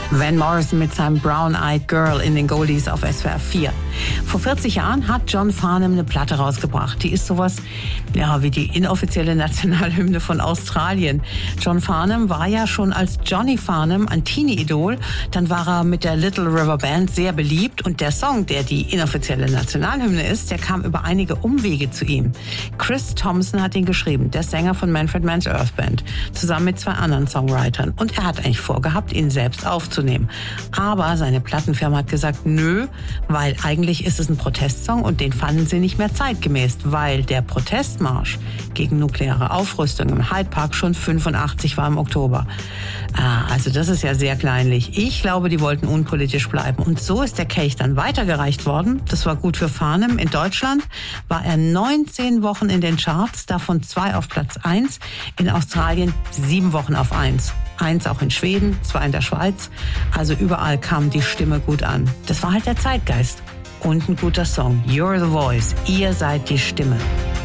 Van Morrison mit seinem Brown Eyed Girl in den Goldies auf SWR 4. Vor 40 Jahren hat John Farnham eine Platte rausgebracht. Die ist sowas, ja, wie die inoffizielle Nationalhymne von Australien. John Farnham war ja schon als Johnny Farnham ein Teenie-Idol. Dann war er mit der Little River Band sehr beliebt. Und der Song, der die inoffizielle Nationalhymne ist, der kam über einige Umwege zu ihm. Chris Thompson hat ihn geschrieben, der Sänger von Manfred Mann's Earth Band, zusammen mit 2 anderen Songwritern. Und er hat eigentlich vorgehabt, ihn selbst aufzunehmen. Aber seine Plattenfirma hat gesagt, nö, weil eigentlich ist es ein Protestsong und den fanden sie nicht mehr zeitgemäß, weil der Protestmarsch gegen nukleare Aufrüstung im Hyde Park schon 85 war im Oktober. Also das ist ja sehr kleinlich. Ich glaube, die wollten unpolitisch bleiben. Und so ist der Kelch dann weitergereicht worden. Das war gut für Farnham. In Deutschland war er 19 Wochen in den Charts, davon 2 auf Platz 1. In Australien 7 Wochen auf 1. 1 auch in Schweden, 2 in der Schweiz. Also überall kam die Stimme gut an. Das war halt der Zeitgeist. Und ein guter Song. You're the Voice. Ihr seid die Stimme.